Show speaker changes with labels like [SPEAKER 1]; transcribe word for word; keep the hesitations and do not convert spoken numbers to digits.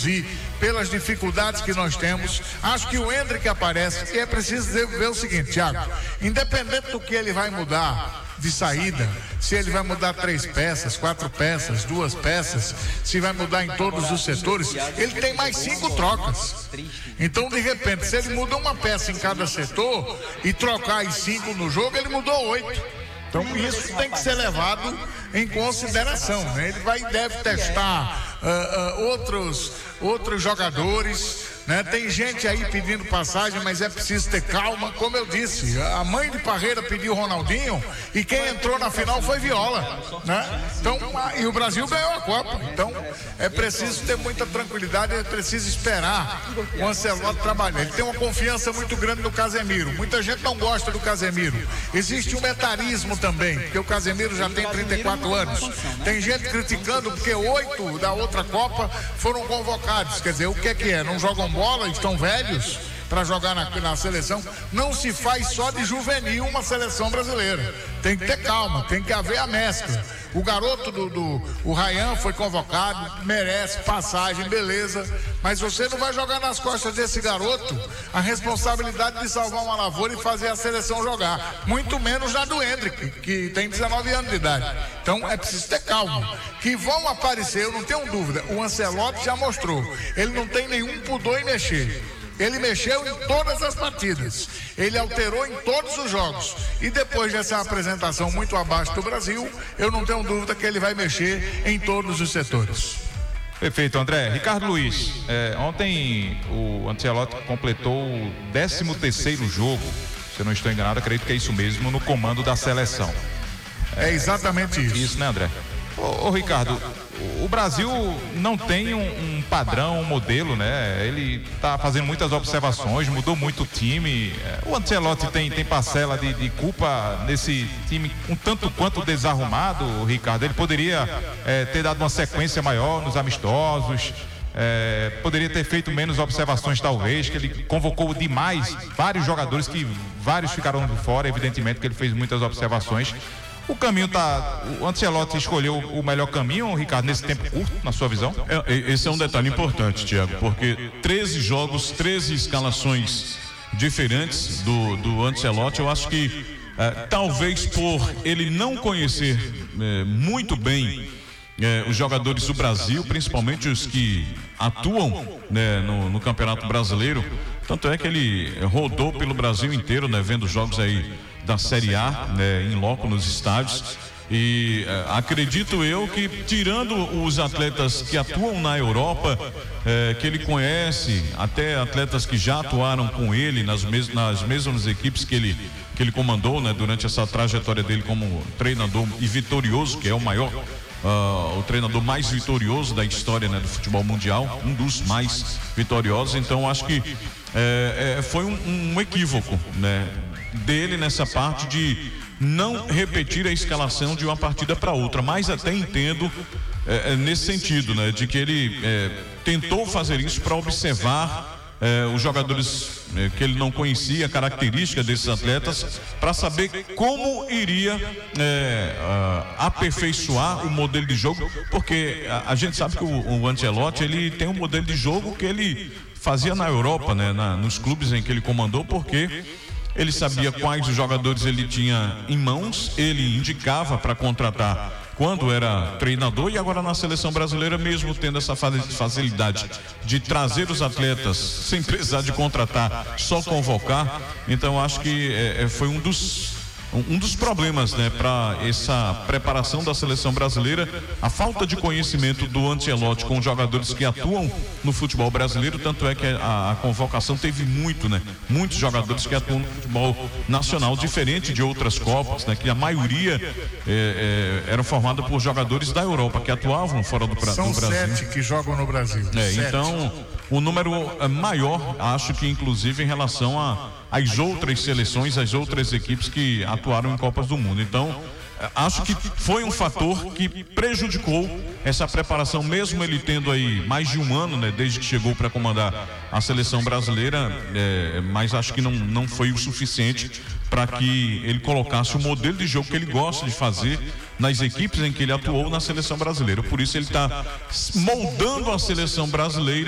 [SPEAKER 1] reduzir pelas dificuldades que nós temos. Acho que o Hendrick aparece e é preciso ver o seguinte, Thiago, independente do que ele vai mudar de saída, se ele vai mudar três peças, quatro peças, duas peças, se vai mudar em todos os setores, ele tem mais cinco trocas. Então, de repente, se ele muda uma peça em cada setor e trocar as cinco no jogo, ele mudou oito. Então, isso tem que ser levado em consideração, né? Ele vai deve testar uh, uh, outros, outros jogadores, né? Tem gente aí pedindo passagem, mas é preciso ter calma. Como eu disse, a mãe de Parreira pediu Ronaldinho e quem entrou na final foi Viola, né? Então, e o Brasil ganhou a Copa. Então, é preciso ter muita tranquilidade, é preciso esperar o Ancelotti trabalhar. Ele tem uma confiança muito grande no Casemiro. Muita gente não gosta do Casemiro. Existe um metarismo também, porque o Casemiro já tem trinta e quatro anos. Tem gente criticando porque oito da outra Copa foram convocados. Quer dizer, o que é que é? Não jogam bola, estão velhos para jogar na, na seleção. Não se faz só de juvenil uma seleção brasileira. Tem que ter calma, tem que haver a mescla. O garoto do, do o Ryan foi convocado, merece passagem, beleza, mas você não vai jogar nas costas desse garoto a responsabilidade de salvar uma lavoura e fazer a seleção jogar, muito menos na do Hendrick, que tem dezenove anos de idade. Então é preciso ter calma, que vão aparecer, eu não tenho dúvida, o Ancelotti já mostrou, ele não tem nenhum pudor em mexer. Ele mexeu em todas as partidas, ele alterou em todos os jogos, e depois dessa apresentação muito abaixo do Brasil, eu não tenho dúvida que ele vai mexer em todos os setores.
[SPEAKER 2] Perfeito, André. Ricardo Luiz, é, ontem o Ancelotti completou o décimo terceiro jogo, se eu não estou enganado, acredito que é isso mesmo, no comando da seleção.
[SPEAKER 1] É, é exatamente isso.
[SPEAKER 2] Isso, né, André? Ô, ô Ricardo, o Brasil não tem um, um padrão, um modelo, né? Ele está fazendo muitas observações, mudou muito o time. O Ancelotti tem, tem parcela de, de culpa nesse time um tanto quanto desarrumado, Ricardo. Ele poderia é, ter dado uma sequência maior nos amistosos, é, poderia ter feito menos observações, talvez, que ele convocou demais vários jogadores que vários ficaram de fora, evidentemente que ele fez muitas observações. O caminho tá. O Ancelotti escolheu o melhor caminho, Ricardo, nesse tempo curto, na sua visão?
[SPEAKER 3] É, esse é um detalhe importante, Thiago, porque treze jogos, treze escalações diferentes do, do Ancelotti. Eu acho que é, talvez por ele não conhecer é, muito bem é, os jogadores do Brasil, principalmente os que atuam, né, no, no Campeonato Brasileiro. Tanto é que ele rodou pelo Brasil inteiro, né, vendo jogos aí da Série A, né, em loco nos estádios, e eh, acredito eu que, tirando os atletas que atuam na Europa, eh, que ele conhece, até atletas que já atuaram com ele nas, mes nas mesmas equipes que ele, que ele comandou, né, durante essa trajetória dele como treinador e vitorioso, que é o maior, uh, o treinador mais vitorioso da história, né, do futebol mundial, um dos mais vitoriosos. Então acho que eh, eh, foi um, um equívoco, né, dele nessa parte de não repetir a escalação de uma partida para outra, mas até entendo é, nesse sentido, né, de que ele é, tentou fazer isso para observar é, os jogadores é, que ele não conhecia, a característica desses atletas, para saber como iria é, a, aperfeiçoar o modelo de jogo, porque a, a gente sabe que o, o Ancelotti, ele tem um modelo de jogo que ele fazia na Europa, né, na, nos clubes em que ele comandou, porque ele sabia quais os jogadores ele tinha em mãos, ele indicava para contratar quando era treinador, e agora na seleção brasileira, mesmo tendo essa facilidade de trazer os atletas sem precisar de contratar, só convocar. Então acho que é, foi um dos Um dos problemas, né, para essa preparação da seleção brasileira, a falta de conhecimento do Ancelotti com os jogadores que atuam no futebol brasileiro. Tanto é que a, a convocação teve muito, né, muitos jogadores que atuam no futebol nacional, diferente de outras Copas, né, que a maioria é, é, eram formadas por jogadores da Europa que atuavam fora do,
[SPEAKER 1] São
[SPEAKER 3] do Brasil.
[SPEAKER 1] São sete que jogam no Brasil.
[SPEAKER 3] É, então, o número maior, acho que inclusive em relação a as outras seleções, as outras equipes que atuaram em Copas do Mundo. Então, acho que foi um fator que prejudicou essa preparação, mesmo ele tendo aí mais de um ano, né, desde que chegou para comandar a seleção brasileira, é, mas acho que não, não foi o suficiente para que ele colocasse o modelo de jogo que ele gosta de fazer nas equipes em que ele atuou na seleção brasileira. Por isso ele está moldando a seleção brasileira